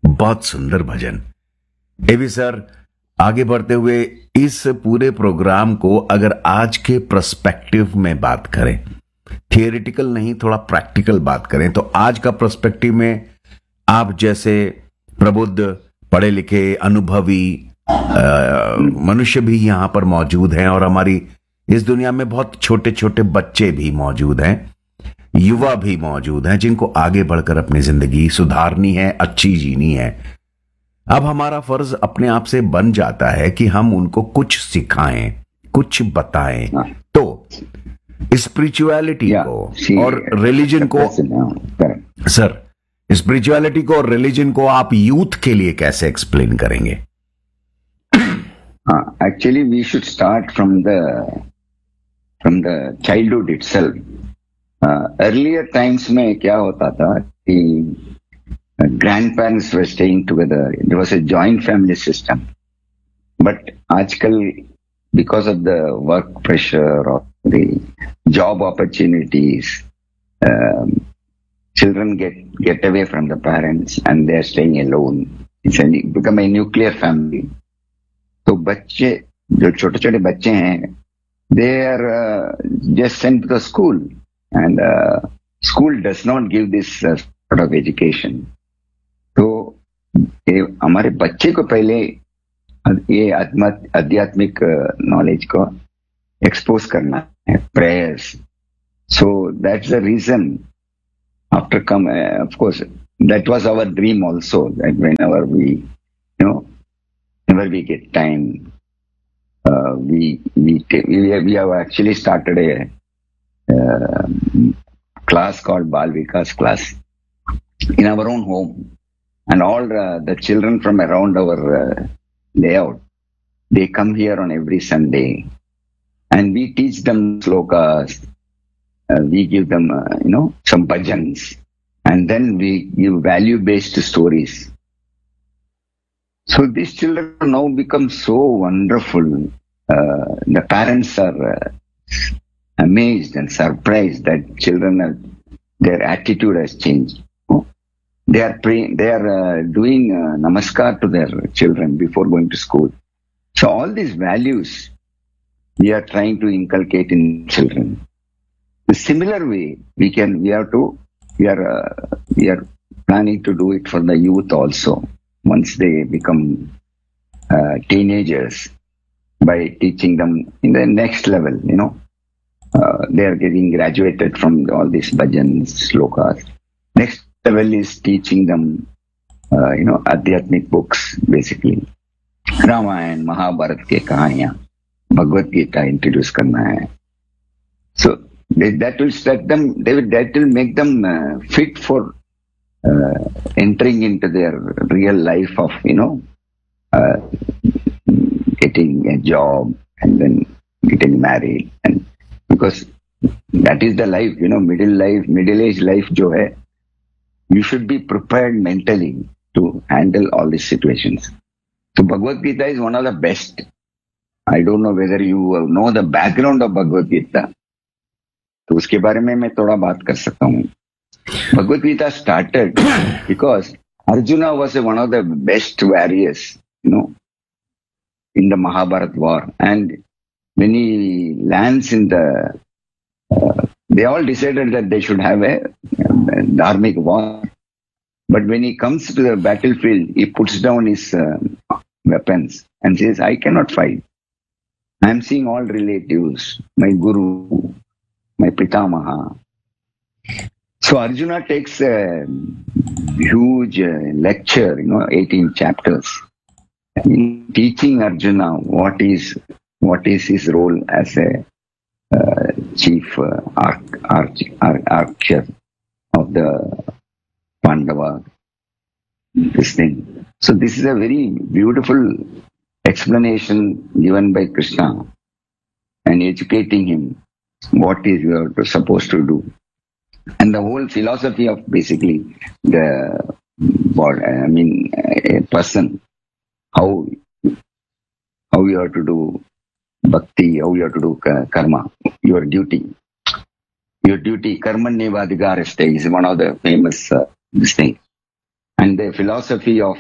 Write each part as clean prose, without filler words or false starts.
बहुत सुंदर भजन। एवी सर, आगे बढ़ते हुए इस पूरे प्रोग्राम को अगर आज के पर्सपेक्टिव में बात करें, थियोरिटिकल नहीं, थोड़ा प्रैक्टिकल बात करें, तो आज का पर्सपेक्टिव में आप जैसे प्रबुद्ध, पढ़े लिखे, अनुभवी मनुष्य भी यहाँ पर मौजूद हैं, और हमारी इस दुनिया में बहुत छोटे छोटे बच्चे भी मौजूद हैं, युवा भी मौजूद हैं, जिनको आगे बढ़कर अपनी जिंदगी सुधारनी है, अच्छी जीनी है। अब हमारा फर्ज अपने आप से बन जाता है कि हम उनको कुछ सिखाएं, कुछ बताएं। तो स्पिरिचुअलिटी को और रिलीजन को, सर, स्पिरिचुअलिटी को और रिलीजन को आप यूथ के लिए कैसे एक्सप्लेन करेंगे? Actually, we should start from the childhood itself. Earlier times में क्या होता था कि grandparents were staying together. There was a joint family system. But आजकल, because of the work pressure or the job opportunities, children get away from the parents and they are staying alone. It's become a nuclear family. तो बच्चे, जो छोटे छोटे बच्चे हैं, they are just sent to the school, and school does not give this sort of education. तो हमारे बच्चे को पहले ये आध्यात्मिक नॉलेज को एक्सपोज करना है, prayers. So that's the reason after come, of course, that was our dream also, that whenever we get time, we have actually started a class called Bal Vikas class in our own home, and all the children from around our layout, they come here on every Sunday, and we teach them slokas. We give them some bhajans, and then we give value-based stories. So these children now become so wonderful. The parents are amazed and surprised that their attitude has changed. They are praying, they are doing namaskar to their children before going to school. So all these values we are trying to inculcate in children. The similar way we are planning to do it for the youth also. Once they become teenagers, by teaching them in the next level, they are getting graduated from all these bhajans, slokas. Next level is teaching them, adhyatmic books, basically. Ramayana, Mahabharata के कहानियां, Bhagavad Gita introduce करना है. So that will set them, that will make them fit for entering into their real life of, getting a job and then getting married. And because that is the life, middle-aged life jo hai, you should be prepared mentally to handle all these situations. So Bhagavad Gita is one of the best. I don't know whether you know the background of Bhagavad Gita. तो उसके बारे में मैं थोड़ा बात कर सकता हूँ. Bhagavad Gita started because Arjuna was one of the best warriors, in the Mahabharata war. And when he lands in they all decided that they should have a dharmic war. But when he comes to the battlefield, he puts down his weapons and says, I cannot fight. I am seeing all relatives, my guru, my pitamaha. So Arjuna takes a huge lecture, 18 chapters, in teaching Arjuna what is his role as a chief archer of the Pandava, this thing. So this is a very beautiful explanation given by Krishna and educating him what is you are supposed to do. And the whole philosophy of basically a person, how you have to do bhakti, how you have to do karma, your duty. Your duty, karma nevadhigarasthe, is one of the famous this thing. and the philosophy of,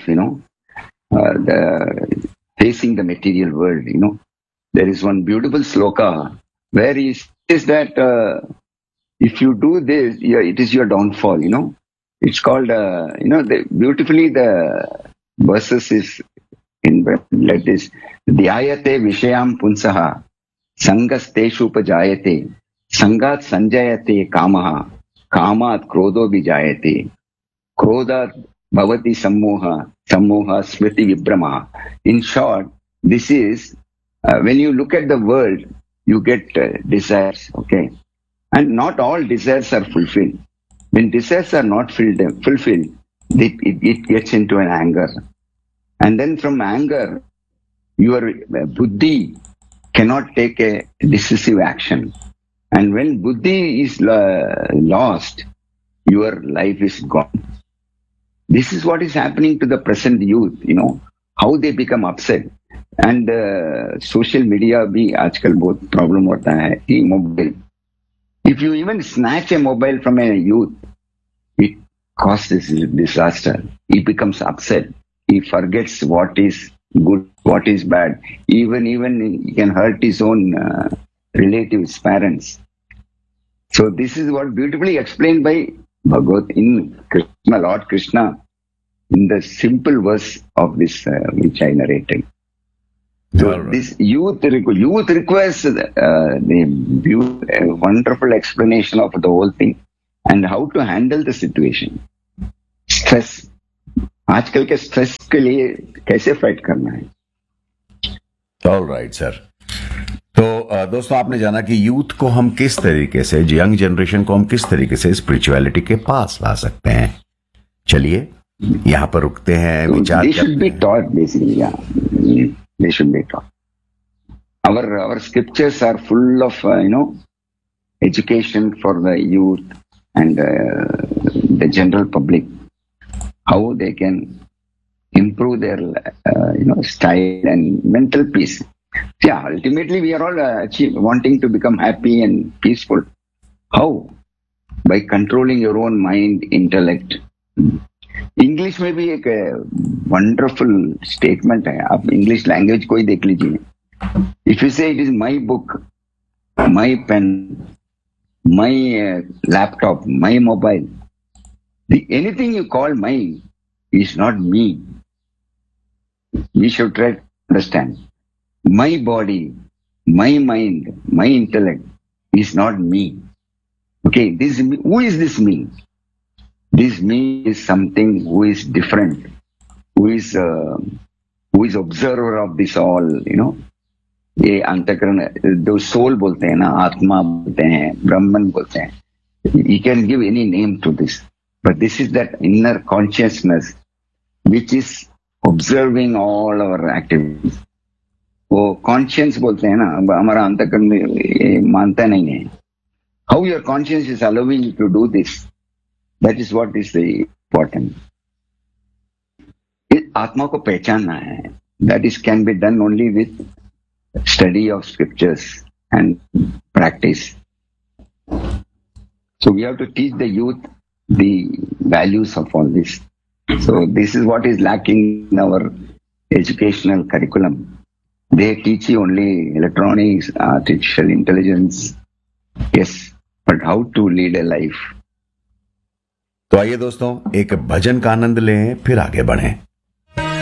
the facing the material world, there is one beautiful sloka where he says that if you do this, it is your downfall, It's called, beautifully the verses is in like this. Dhyayate vishayam punsaha sangasteshu upajayate sangat sanjayate kamaha kamat krodho bijayate krodhat bhavati sammoha smriti vibrama. In short, this is when you look at the world, you get desires, okay? And not all desires are fulfilled. When desires are not fulfilled, it gets into an anger. And then from anger, your buddhi cannot take a decisive action. And when buddhi is lost, your life is gone. This is what is happening to the present youth, how they become upset. And social media bhi aajkal bahut problem hota hai. Mobile. If you even snatch a mobile from a youth, it causes disaster. He becomes upset. He forgets what is good, what is bad. Even he can hurt his own relatives, parents. So this is what beautifully explained by Bhagavad in Krishna, Lord Krishna, in the simple verse of this which I narrated. So right. This youth requires a wonderful explanation of the whole thing and how to handle the situation. Stress. आजकल के stress के लिए कैसे fight करना है? All right sir. तो दोस्तों, आपने जाना कि यूथ को हम किस तरीके से, यंग जनरेशन को हम किस तरीके से स्पिरिचुअलिटी के पास ला सकते हैं. चलिए यहाँ पर रुकते हैं, विचार करते हैं. They should be taught basically, yeah. They should be taught. Our scriptures are full of education for the youth and the general public, how they can improve their style and mental peace. Yeah, ultimately we are all wanting to become happy and peaceful. How? By controlling your own mind, intellect. English में भी एक wonderful statement है. आप English language को ही देख लीजिए. If you से it is my book, my pen, my laptop, my mobile, anything you call my is not me. We should try to understand. My body, my mind, my intellect is not me. Okay, who is this me? This me is something who is different, who is observer of this all, ये अंतःकरण, जो soul बोलते हैं ना, आत्मा बोलते हैं, ब्रह्मन बोलते हैं. You can give any name to this. But this is that inner consciousness which is observing all our activities. वो conscience बोलते हैं ना, हमारा अंतःकरण मानता नहीं है. How your conscience is allowing you to do this, that is what is the important. आत्मा को पहचानना है. That is can be done only with study of scriptures and practice. So we have to teach the youth the values of all this. So this is what is lacking in our educational curriculum. They teach you only electronics, artificial intelligence. Yes, but how to lead a life. तो आइए दोस्तों, एक भजन का आनंद लें, फिर आगे बढ़ें.